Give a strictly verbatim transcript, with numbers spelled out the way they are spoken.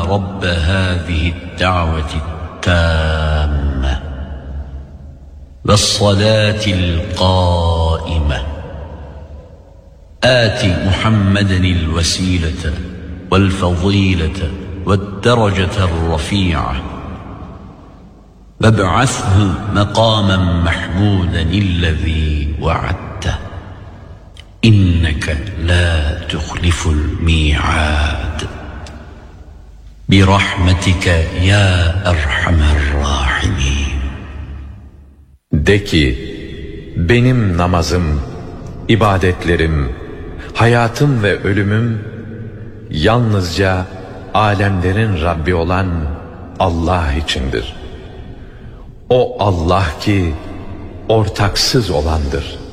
رب هذه الدعوة التامة والصلاة القائمة آت محمدا الوسيلة والفضيلة والدرجة الرفيعة وابعثه مقاما محمودا الذي وعدته إنك لا تخلف الميعاد برحمتك يا أرحم الراحمين. De ki, benim namazım, ibadetlerim, hayatım ve ölümüm yalnızca alemlerin Rabbi olan Allah içindir. O Allah ki ortaksız olandır.